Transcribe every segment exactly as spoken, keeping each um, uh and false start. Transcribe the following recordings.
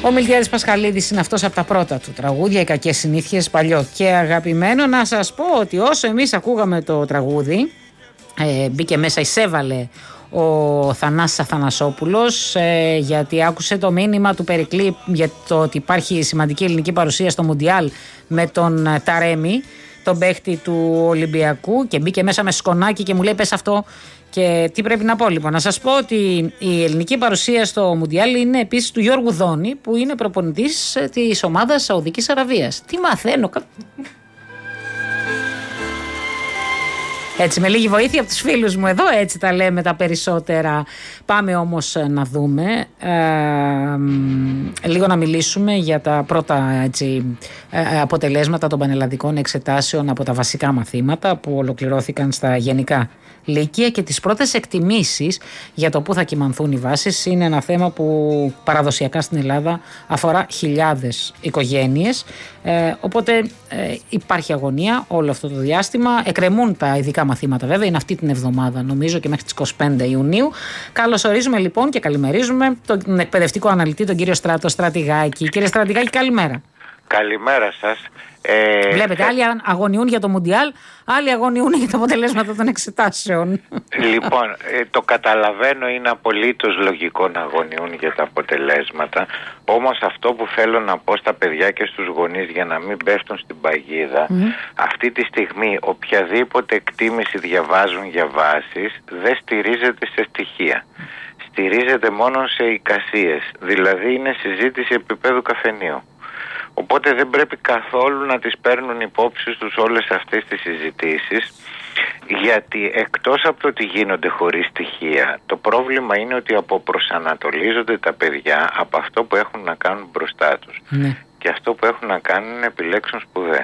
Ο Μιλτιάδης Πασχαλίδης είναι αυτός από τα πρώτα του τραγούδια, οι κακές συνήθειες, παλιό και αγαπημένο. Να σας πω ότι όσο εμείς ακούγαμε το τραγούδι, ε, μπήκε μέσα, εισέβαλε ο Θανάσης Αθανασόπουλος, ε, γιατί άκουσε το μήνυμα του Περικλή για το ότι υπάρχει σημαντική ελληνική παρουσία στο Μουντιάλ με τον Ταρέμι, τον παίχτη του Ολυμπιακού, και μπήκε μέσα με σκονάκι και μου λέει πες αυτό. Και τι πρέπει να πω λοιπόν? Να σας πω ότι η ελληνική παρουσία στο Μουντιάλ είναι επίσης του Γιώργου Δόνη, που είναι προπονητής της ομάδας Σαουδικής Αραβίας. Τι μαθαίνω? Έτσι, με λίγη βοήθεια από τους φίλους μου εδώ, έτσι τα λέμε τα περισσότερα. Πάμε όμως να δούμε, ε, λίγο να μιλήσουμε για τα πρώτα έτσι, ε, αποτελέσματα των πανελλαδικών εξετάσεων από τα βασικά μαθήματα που ολοκληρώθηκαν στα γενικά λύκεια και τις πρώτες εκτιμήσεις για το πού θα κυμανθούν οι βάσεις. Είναι ένα θέμα που παραδοσιακά στην Ελλάδα αφορά χιλιάδες οικογένειες, ε, οπότε ε, υπάρχει αγωνία όλο αυτό το διάστημα. Εκκρεμούν τα ειδικά μαθήματα βέβαια, είναι αυτή την εβδομάδα νομίζω και μέχρι τις είκοσι πέντε Ιουνίου. Καλωσορίζουμε λοιπόν και καλημερίζουμε τον εκπαιδευτικό αναλυτή, τον κύριο Στράτο Στρατηγάκη. Κύριε Στρατηγάκη, καλημέρα. Καλημέρα σας. Ε, Βλέπετε, άλλοι αγωνιούν για το Μουντιάλ, άλλοι αγωνιούν για τα αποτελέσματα των εξετάσεων. Λοιπόν, ε, το καταλαβαίνω, είναι απολύτως λογικό να αγωνιούν για τα αποτελέσματα. Όμως αυτό που θέλω να πω στα παιδιά και στους γονείς, για να μην πέφτουν στην παγίδα, mm. αυτή τη στιγμή οποιαδήποτε εκτίμηση διαβάζουν για βάσεις δεν στηρίζεται σε στοιχεία. Στηρίζεται μόνο σε εικασίες, δηλαδή είναι συζήτηση επίπεδου καφενείου. Οπότε δεν πρέπει καθόλου να τις παίρνουν υπόψη τους όλες αυτές τις συζητήσεις, γιατί εκτός από το ότι γίνονται χωρίς στοιχεία, το πρόβλημα είναι ότι αποπροσανατολίζονται τα παιδιά από αυτό που έχουν να κάνουν μπροστά τους. Ναι. Και αυτό που έχουν να κάνουν είναι να επιλέξουν σπουδές.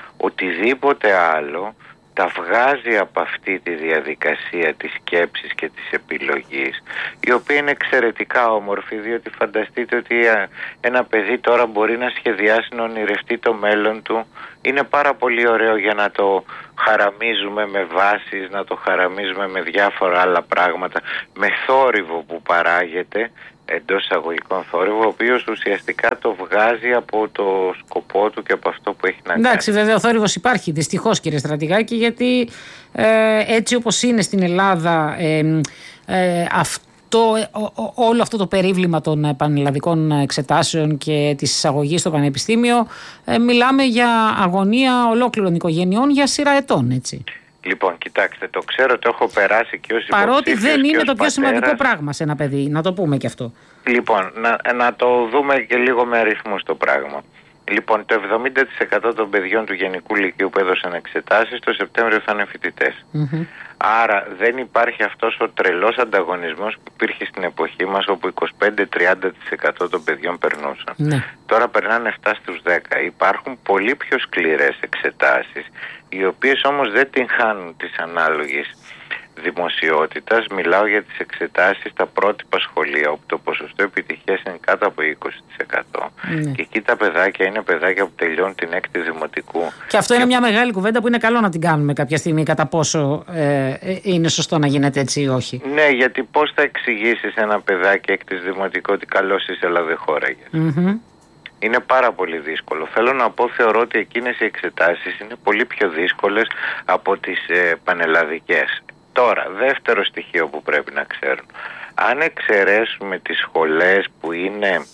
Οτιδήποτε άλλο τα βγάζει από αυτή τη διαδικασία της σκέψης και της επιλογής, η οποία είναι εξαιρετικά όμορφη, διότι φανταστείτε ότι ένα παιδί τώρα μπορεί να σχεδιάσει, να ονειρευτεί το μέλλον του. Είναι πάρα πολύ ωραίο για να το χαραμίζουμε με βάσεις, να το χαραμίζουμε με διάφορα άλλα πράγματα, με θόρυβο που παράγεται, εντός εισαγωγικών θόρυβο, ο οποίος ουσιαστικά το βγάζει από το σκοπό του και από αυτό που έχει να κάνει. Εντάξει, βέβαια ο θόρυβος υπάρχει δυστυχώς, κύριε Στρατηγάκη, γιατί ε, έτσι όπως είναι στην Ελλάδα ε, ε, αυτό, ό, όλο αυτό το περίβλημα των πανελλαδικών εξετάσεων και της εισαγωγής στο πανεπιστήμιο, ε, μιλάμε για αγωνία ολόκληρων οικογενειών για σειρά ετών, έτσι. Λοιπόν, κοιτάξτε, το ξέρω, το έχω περάσει και ως υποψήφιος. Παρότι δεν είναι το πιο πατέρας. σημαντικό πράγμα σε ένα παιδί, να το πούμε και αυτό. Λοιπόν, να, να το δούμε και λίγο με αριθμούς το πράγμα. Λοιπόν, το εβδομήντα τοις εκατό των παιδιών του Γενικού Λυκείου που έδωσαν εξετάσεις το Σεπτέμβριο θα είναι φοιτητές. Mm-hmm. Άρα δεν υπάρχει αυτός ο τρελός ανταγωνισμός που υπήρχε στην εποχή μας, όπου είκοσι πέντε με τριάντα τοις εκατό των παιδιών περνούσαν. Mm-hmm. Τώρα περνάνε επτά στους δέκα. Υπάρχουν πολύ πιο σκληρές εξετάσεις, οι οποίες όμως δεν την χάνουν της ανάλογης δημοσιότητας. Μιλάω για τις εξετάσεις στα πρότυπα σχολεία, όπου το ποσοστό επιτυχίας είναι κάτω από είκοσι τοις εκατό. Mm. Και εκεί τα παιδάκια είναι παιδάκια που τελειώνουν την έκτη δημοτικού. Και αυτό και... είναι μια μεγάλη κουβέντα που είναι καλό να την κάνουμε κάποια στιγμή, κατά πόσο ε, είναι σωστό να γίνεται έτσι ή όχι. Ναι, γιατί πώς θα εξηγήσεις ένα παιδάκι έκτη δημοτικού ότι καλώς είσαι αλλά δεν χώραγες? Mm-hmm. Είναι πάρα πολύ δύσκολο. Θέλω να πω, θεωρώ ότι εκείνες οι εξετάσεις είναι πολύ πιο δύσκολες από τις ε, πανελλαδικές. Τώρα, δεύτερο στοιχείο που πρέπει να ξέρουν. Αν εξαιρέσουμε τις σχολές που είναι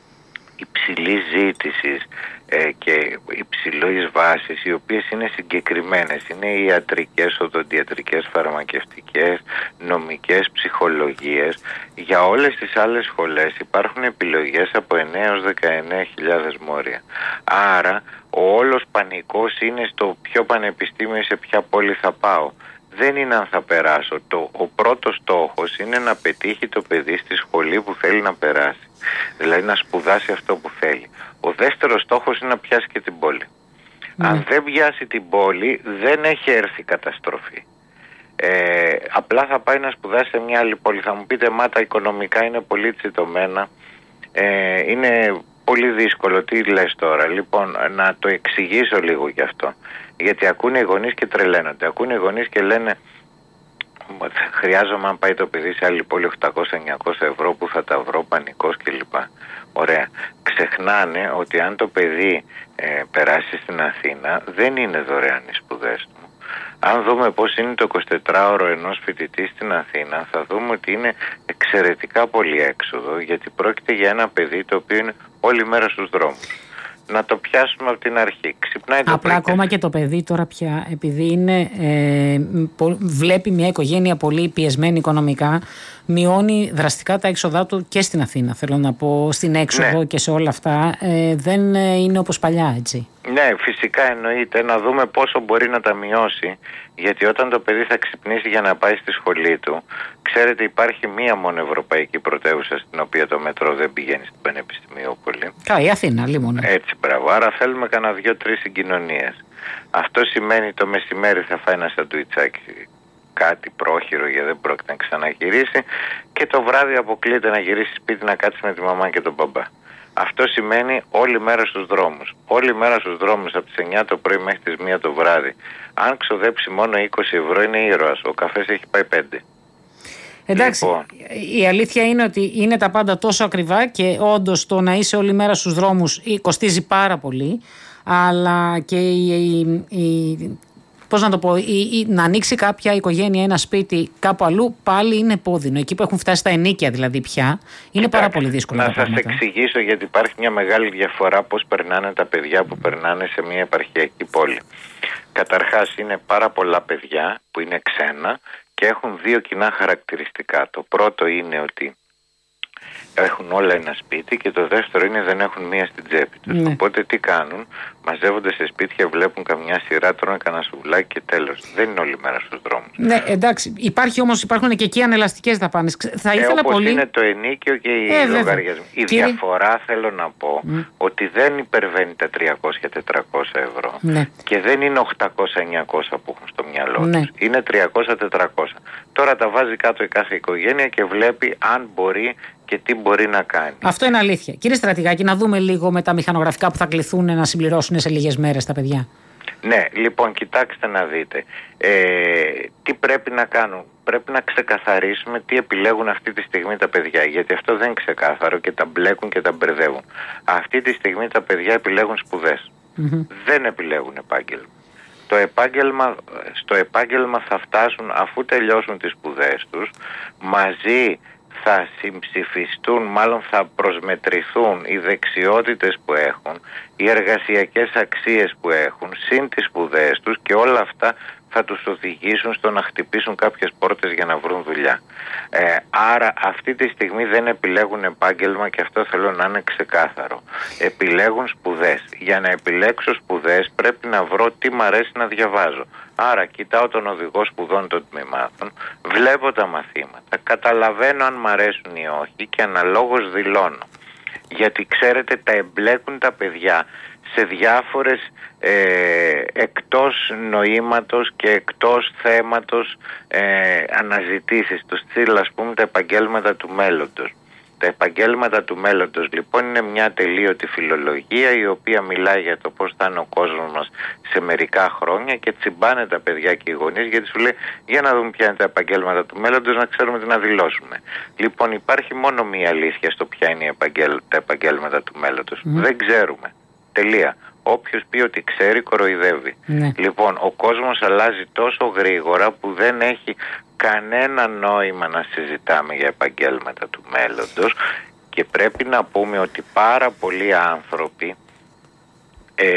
υψηλής ζήτησης ε, και υψηλής βάσης, οι οποίες είναι συγκεκριμένες, είναι οι ιατρικές, οδοντιατρικές, φαρμακευτικές, νομικές, ψυχολογίες, για όλες τις άλλες σχολές υπάρχουν επιλογές από εννέα έως δεκαεννέα χιλιάδες μόρια. Άρα ο όλος πανικός είναι στο ποιο πανεπιστήμιο, σε ποια πόλη θα πάω. Δεν είναι αν θα περάσω. Το, ο πρώτος στόχος είναι να πετύχει το παιδί στη σχολή που θέλει να περάσει. Δηλαδή να σπουδάσει αυτό που θέλει. Ο δεύτερος στόχος είναι να πιάσει και την πόλη. Mm. Αν δεν πιάσει την πόλη, δεν έχει έρθει καταστροφή. Ε, απλά θα πάει να σπουδάσει σε μια άλλη πόλη. Θα μου πείτε, μα τα οικονομικά είναι πολύ τσιτωμένα. Ε, είναι πολύ δύσκολο. Τι λες τώρα? Λοιπόν, να το εξηγήσω λίγο γι' αυτό. Γιατί ακούνε οι γονείς και τρελαίνονται. Ακούνε οι γονείς και λένε, χρειάζομαι αν πάει το παιδί σε άλλη πόλη οκτακόσια με εννιακόσια ευρώ, που θα τα βρω, πανικός κλπ. Ωραία. ξεχνάνε ότι αν το παιδί ε, περάσει στην Αθήνα, δεν είναι δωρεάν οι σπουδές του. Αν δούμε πώς είναι το εικοσιτετράωρο ενός φοιτητή στην Αθήνα, θα δούμε ότι είναι εξαιρετικά πολύ έξοδο, γιατί πρόκειται για ένα παιδί το οποίο είναι όλη μέρα στους δρόμους. Να το πιάσουμε από την αρχή. Ξυπνάει το Απλά ακόμα και το παιδί τώρα πια, επειδή είναι, ε, βλέπει μια οικογένεια πολύ πιεσμένη οικονομικά, μειώνει δραστικά τα έξοδά του και στην Αθήνα. Θέλω να πω, στην έξοδο, ναι, και σε όλα αυτά. Ε, δεν είναι όπως παλιά, έτσι. Ναι, φυσικά εννοείται. Να δούμε πόσο μπορεί να τα μειώσει. Γιατί όταν το παιδί θα ξυπνήσει για να πάει στη σχολή του, ξέρετε, υπάρχει μία μόνο ευρωπαϊκή πρωτεύουσα στην οποία το μετρό δεν πηγαίνει στην Πανεπιστημιούπολη. Κα, η Αθήνα, λίμωνα. Έτσι, μπράβο. Άρα θέλουμε κανένα δύο-τρεις συγκοινωνίες. Αυτό σημαίνει το μεσημέρι θα φάει ένα σαντουιτσάκι, κάτι πρόχειρο, γιατί δεν πρόκειται να ξαναγυρίσει, και το βράδυ αποκλείεται να γυρίσει σπίτι να κάτσει με τη μαμά και τον μπαμπά. Αυτό σημαίνει όλη μέρα στους δρόμους. Όλη μέρα στους δρόμους από τις εννιά το πρωί μέχρι τις μία το βράδυ. Αν ξοδέψει μόνο είκοσι ευρώ είναι ήρωας. Ο καφές έχει πάει πέντε. Εντάξει, λοιπόν, η αλήθεια είναι ότι είναι τα πάντα τόσο ακριβά και όντως το να είσαι όλη μέρα στους δρόμους κοστίζει πάρα πολύ, αλλά και η, η, η, πώς να το πω, η, η, να ανοίξει κάποια οικογένεια ένα σπίτι κάπου αλλού πάλι είναι πόδινο. Εκεί που έχουν φτάσει τα ενοίκια δηλαδή πια, είναι Κοιτάξτε, πάρα πολύ δύσκολο. Να σας εξηγήσω, γιατί υπάρχει μια μεγάλη διαφορά πώς περνάνε τα παιδιά που περνάνε σε μια επαρχιακή πόλη. Καταρχάς είναι πάρα πολλά παιδιά που είναι ξένα και έχουν δύο κοινά χαρακτηριστικά. Το πρώτο είναι ότι έχουν όλα ένα σπίτι και το δεύτερο είναι δεν έχουν μία στην τσέπη τους. Ναι. Οπότε τι κάνουν, μαζεύονται σε σπίτια, βλέπουν καμιά σειρά, τρώνε κανένα σουβλάκι και τέλος. Δεν είναι όλη μέρα στους δρόμους. Ναι, εντάξει. Υπάρχει όμως, υπάρχουν και εκεί ανελαστικές δαπάνες. Θα ήθελα ε, όπως πολύ... είναι το ενίκιο και οι ε, λογαριασμοί. Η Κύριε... διαφορά, θέλω να πω, mm. ότι δεν υπερβαίνει τα τριακόσια με τετρακόσια ευρώ. Ναι. Και δεν είναι οκτακόσια με εννιακόσια που έχουν στο μυαλό ναι. τους. Είναι τριακόσια με τετρακόσια. Τώρα τα βάζει κάτω η κάθε οικογένεια και βλέπει αν μπορεί και τι μπορεί να κάνει. Αυτό είναι αλήθεια. Κύριε Στρατηγάκη, να δούμε λίγο με τα μηχανογραφικά που θα κληθούν να συμπληρώσουν σε λίγες μέρες τα παιδιά. Ναι, λοιπόν, κοιτάξτε να δείτε. Ε, τι πρέπει να κάνουν. Πρέπει να ξεκαθαρίσουμε τι επιλέγουν αυτή τη στιγμή τα παιδιά. Γιατί αυτό δεν είναι ξεκάθαρο και τα μπλέκουν και τα μπερδεύουν. Αυτή τη στιγμή τα παιδιά επιλέγουν σπουδές. Mm-hmm. Δεν επιλέγουν επάγγελμα. Το επάγγελμα, στο επάγγελμα θα φτάσουν αφού τελειώσουν τις σπουδές τους, μαζί θα συμψηφιστούν, μάλλον θα προσμετρηθούν οι δεξιότητες που έχουν, οι εργασιακές αξίες που έχουν, συν τις σπουδές τους, και όλα αυτά θα τους οδηγήσουν στο να χτυπήσουν κάποιες πόρτες για να βρουν δουλειά. Ε, άρα αυτή τη στιγμή δεν επιλέγουν επάγγελμα και αυτό θέλω να είναι ξεκάθαρο. Επιλέγουν σπουδές. Για να επιλέξω σπουδές πρέπει να βρω τι μ' αρέσει να διαβάζω. Άρα κοιτάω τον οδηγό σπουδών των τμήματων, βλέπω τα μαθήματα, καταλαβαίνω αν μ' αρέσουν ή όχι και αναλόγως δηλώνω. Γιατί ξέρετε, τα εμπλέκουν τα παιδιά σε διάφορες ε, εκτός νοήματος και εκτός θέματος ε, αναζητήσεις. Το στυλ, ας πούμε, τα επαγγέλματα του μέλλοντος. Τα επαγγέλματα του μέλλοντος λοιπόν είναι μια ατελείωτη φιλολογία η οποία μιλάει για το πώς θα είναι ο κόσμος μας σε μερικά χρόνια και τσιμπάνε τα παιδιά και οι γονείς, γιατί σου λέει για να δούμε ποια είναι τα επαγγέλματα του μέλλοντος, να ξέρουμε τι να δηλώσουμε. Λοιπόν, υπάρχει μόνο μία αλήθεια στο ποια είναι τα επαγγέλματα του μέλλοντος. Mm. Δεν ξέρουμε. Τελεία. Όποιος πει ότι ξέρει κοροϊδεύει. Ναι. Λοιπόν, ο κόσμος αλλάζει τόσο γρήγορα που δεν έχει κανένα νόημα να συζητάμε για επαγγέλματα του μέλλοντος, και πρέπει να πούμε ότι πάρα πολλοί άνθρωποι ε,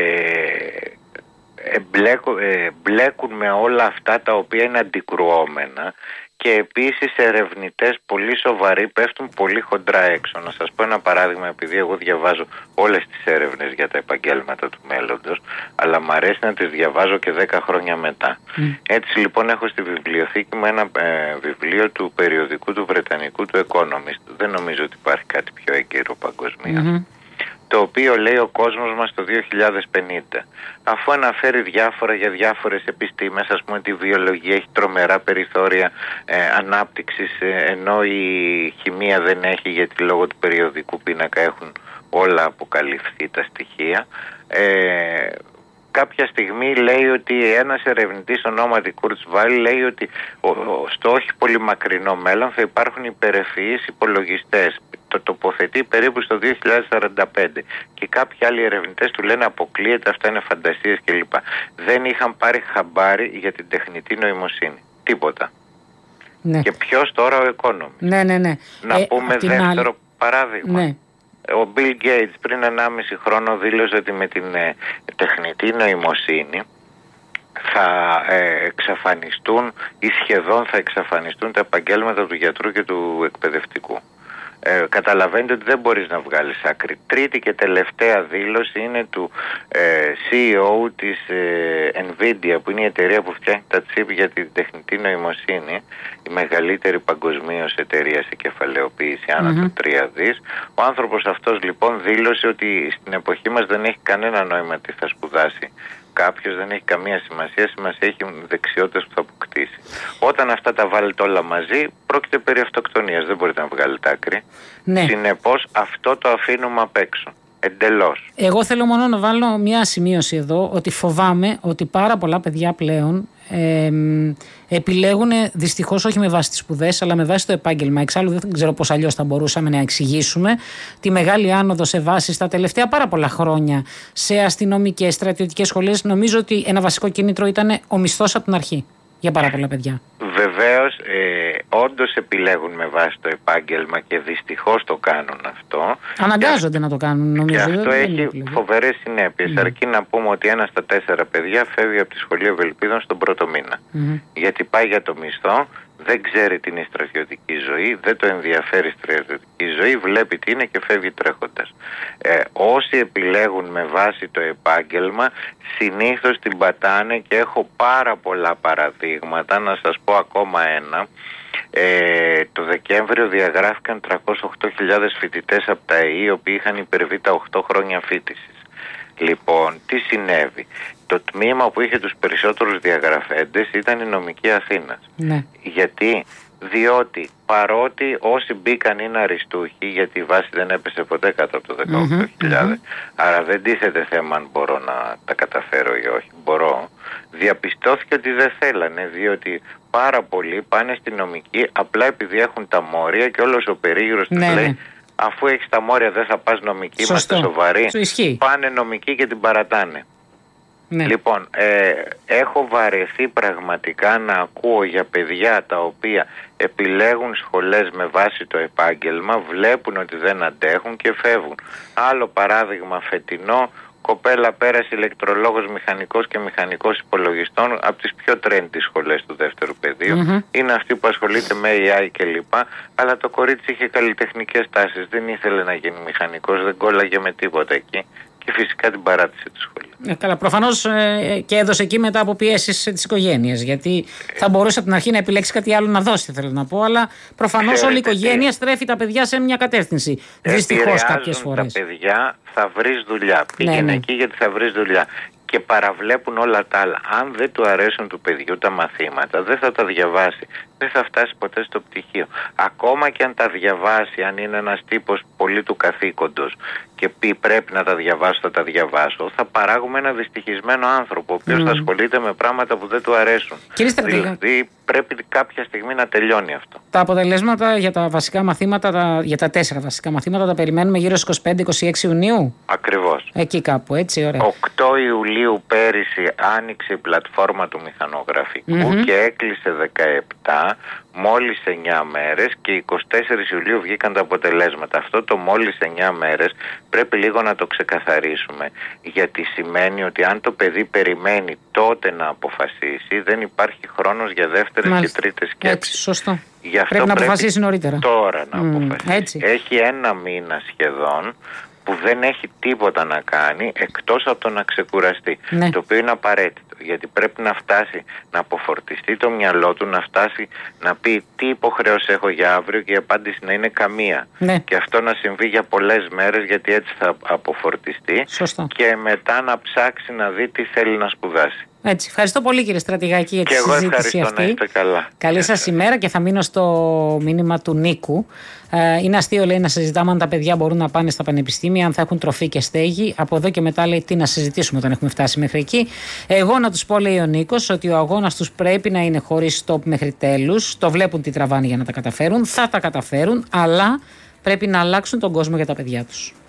εμπλέκουν, ε, μπλέκουν με όλα αυτά τα οποία είναι αντικρουόμενα, και επίσης ερευνητές πολύ σοβαροί πέφτουν πολύ χοντρά έξω. Να σας πω ένα παράδειγμα, επειδή εγώ διαβάζω όλες τις έρευνες για τα επαγγέλματα του μέλλοντος, αλλά μου αρέσει να τις διαβάζω και δέκα χρόνια μετά. Mm. Έτσι λοιπόν έχω στη βιβλιοθήκη μου ένα ε, βιβλίο του περιοδικού του Βρετανικού, του Economist. Δεν νομίζω ότι υπάρχει κάτι πιο έγκυρο παγκοσμίως. Mm-hmm. Το οποίο λέει ο κόσμος μας το δύο χιλιάδες πενήντα. Αφού αναφέρει διάφορα για διάφορες επιστήμες, ας πούμε τη βιολογία έχει τρομερά περιθώρια ε, ανάπτυξης, ε, ενώ η χημεία δεν έχει, γιατί λόγω του περιοδικού πίνακα έχουν όλα αποκαλυφθεί τα στοιχεία. Ε, κάποια στιγμή λέει ότι ένας ερευνητής ονόματι Kurzweil λέει ότι στο όχι πολύ μακρινό μέλλον θα υπάρχουν υπερευφυείς υπολογιστές. Το τοποθετεί περίπου στο δύο χιλιάδες σαράντα πέντε και κάποιοι άλλοι ερευνητές του λένε αποκλείεται, αυτά είναι φαντασίες κλπ. Δεν είχαν πάρει χαμπάρι για την τεχνητή νοημοσύνη. Τίποτα. Ναι. Και ποιος τώρα? Ο Economist. Ναι, ναι, ναι. Να ε, πούμε δεύτερο άλλη... παράδειγμα. Ναι. Ο Bill Gates πριν ενάμιση χρόνο δήλωσε ότι με την ε, τεχνητή νοημοσύνη θα ε, εξαφανιστούν ή σχεδόν θα εξαφανιστούν τα επαγγέλματα του γιατρού και του εκπαιδευτικού. Ε, καταλαβαίνετε ότι δεν μπορείς να βγάλεις άκρη. Τρίτη και τελευταία δήλωση είναι του ε, σι ι ο της ε, Nvidia, που είναι η εταιρεία που φτιάχνει τα chip για την τεχνητή νοημοσύνη, η μεγαλύτερη παγκοσμίως εταιρεία σε κεφαλαιοποίηση, άνω mm-hmm. του τρία δις. Ο άνθρωπος αυτός λοιπόν δήλωσε ότι στην εποχή μας δεν έχει κανένα νόημα τι θα σπουδάσει κάποιος, δεν έχει καμία σημασία, σημασία έχει δεξιότητες που θα αποκτήσει. Όταν αυτά τα βάλετε όλα μαζί, πρόκειται περί αυτοκτονίας, δεν μπορείτε να βγάλετε άκρη. Ναι. Συνεπώς αυτό το αφήνουμε απ' έξω. Εντελώς. Εγώ θέλω μόνο να βάλω μια σημείωση εδώ, ότι φοβάμαι ότι πάρα πολλά παιδιά πλέον ε, επιλέγουν δυστυχώς όχι με βάση τις σπουδές, αλλά με βάση το επάγγελμα. Εξάλλου δεν ξέρω πώς αλλιώς θα μπορούσαμε να εξηγήσουμε τη μεγάλη άνοδο σε βάση στα τελευταία πάρα πολλά χρόνια σε αστυνομικές, στρατιωτικές σχολές. Νομίζω ότι ένα βασικό κίνητρο ήταν ο μισθός από την αρχή για πάρα πολλά παιδιά. Βεβαίως, ε, όντως επιλέγουν με βάση το επάγγελμα και δυστυχώς το κάνουν αυτό. Αναγκάζονται και, να το κάνουν, νομίζω. Και αυτό έχει φοβερές συνέπειες. Mm. Αρκεί να πούμε ότι ένα στα τέσσερα παιδιά φεύγει από τη σχολή Ευελπίδων στον πρώτο μήνα. Mm. Γιατί πάει για το μισθό, δεν ξέρει την η στρατιωτική ζωή, δεν το ενδιαφέρει η στρατιωτική ζωή, βλέπει τι είναι και φεύγει τρέχοντας. Ε, όσοι επιλέγουν με βάση το επάγγελμα συνήθως την πατάνε και έχω πάρα πολλά παραδείγματα. Να σας πω ακόμα ένα. Ε, το Δεκέμβριο διαγράφηκαν τριακόσιες οκτώ χιλιάδες φοιτητές από τα ΕΗ, οι οποίοι είχαν υπερβεί τα οκτώ χρόνια φοιτησης. Λοιπόν, τι συνέβη? Το τμήμα που είχε τους περισσότερους διαγραφέντες ήταν η νομική Αθήνας. Ναι. Γιατί? Διότι παρότι όσοι μπήκαν είναι αριστούχοι, γιατί η βάση δεν έπεσε ποτέ κάτω από το δεκαοκτώ χιλιάδες, mm-hmm. άρα δεν τίθεται θέμα αν μπορώ να τα καταφέρω ή όχι, μπορώ, διαπιστώθηκε ότι δεν θέλανε, διότι πάρα πολλοί πάνε στη νομική απλά επειδή έχουν τα μόρια και όλος ο περίγυρος τους ναι, λέει ναι. αφού έχεις τα μόρια δεν θα πας νομική, είμαστε σοβαροί, πάνε νομική και την παρατάνε. Ναι. Λοιπόν, ε, έχω βαρεθεί πραγματικά να ακούω για παιδιά τα οποία επιλέγουν σχολές με βάση το επάγγελμα, βλέπουν ότι δεν αντέχουν και φεύγουν. Άλλο παράδειγμα φετινό, κοπέλα πέρασε ηλεκτρολόγος μηχανικός και μηχανικός υπολογιστών από τις πιο trendy σχολές του δεύτερου πεδίου. Mm-hmm. Είναι αυτή που ασχολείται με έι άι κλπ. Αλλά το κορίτσι είχε καλλιτεχνικές τάσεις, δεν ήθελε να γίνει μηχανικός, δεν κόλλαγε με τίποτα εκεί. Και φυσικά την παράτησε τη σχολή. Ε, καλά, προφανώς ε, και έδωσε εκεί μετά από πιέσεις της οικογένειας. Γιατί θα μπορούσε από την αρχή να επιλέξει κάτι άλλο να δώσει, θέλω να πω. Αλλά προφανώς όλη η οικογένεια στρέφει τα παιδιά σε μια κατεύθυνση. Δυστυχώς κάποιες φορές. Τα παιδιά θα βρεις δουλειά. Πήγαινε ναι, ναι. εκεί γιατί θα βρεις δουλειά. Και παραβλέπουν όλα τα άλλα. Αν δεν του αρέσουν του παιδιού τα μαθήματα, δεν θα τα διαβάσει. Δεν θα φτάσει ποτέ στο πτυχίο. Ακόμα και αν τα διαβάσει, αν είναι ένας τύπος πολύ του καθήκοντος και πει πρέπει να τα διαβάσω, θα τα διαβάσω, θα παράγουμε ένα δυστυχισμένο άνθρωπο, ο οποίος mm. θα ασχολείται με πράγματα που δεν του αρέσουν. Κύριε Στρατηγά, δηλαδή πρέπει κάποια στιγμή να τελειώνει αυτό. Τα αποτελέσματα για τα βασικά μαθήματα, τα, για τα τέσσερα βασικά μαθήματα, τα περιμένουμε γύρω στις είκοσι πέντε είκοσι έξι Ιουνίου. Ακριβώς. Εκεί κάπου, έτσι, ωραία. οκτώ Ιουλίου πέρυσι άνοιξε η πλατφόρμα του μηχανογραφικού mm-hmm. και έκλεισε δεκαεπτά, μόλις εννιά μέρες, και εικοστή τέταρτη Ιουλίου βγήκαν τα αποτελέσματα. Αυτό το μόλις εννιά μέρες πρέπει λίγο να το ξεκαθαρίσουμε, γιατί σημαίνει ότι αν το παιδί περιμένει τότε να αποφασίσει, δεν υπάρχει χρόνος για δεύτερες Μάλιστα. και τρίτες σκέψεις. Έτσι, σωστό. Γι' αυτό πρέπει να αποφασίσει νωρίτερα. Τώρα να mm, αποφασίσει. Έτσι. Έχει ένα μήνα σχεδόν που δεν έχει τίποτα να κάνει εκτός από το να ξεκουραστεί, ναι. το οποίο είναι απαραίτητο, γιατί πρέπει να φτάσει να αποφορτιστεί το μυαλό του, να φτάσει να πει τι υποχρέωση έχω για αύριο και η απάντηση να είναι καμία. Ναι. Και αυτό να συμβεί για πολλές μέρες, γιατί έτσι θα αποφορτιστεί. Σωστό. Και μετά να ψάξει να δει τι θέλει να σπουδάσει. Έτσι. Ευχαριστώ πολύ, κύριε Στρατηγάκη, για τη και συζήτηση εγώ αυτή. Να είστε καλά. Καλή σας ημέρα και θα μείνω στο μήνυμα του Νίκου. Ε, είναι αστείο, λέει, να συζητάμε αν τα παιδιά μπορούν να πάνε στα πανεπιστήμια, αν θα έχουν τροφή και στέγη. Από εδώ και μετά, λέει, τι να συζητήσουμε όταν έχουμε φτάσει μέχρι εκεί. Εγώ να τους πω, λέει ο Νίκος, ότι ο αγώνας τους πρέπει να είναι χωρίς stop μέχρι τέλους. Το βλέπουν τι τραβάνε για να τα καταφέρουν. Θα τα καταφέρουν, αλλά πρέπει να αλλάξουν τον κόσμο για τα παιδιά τους.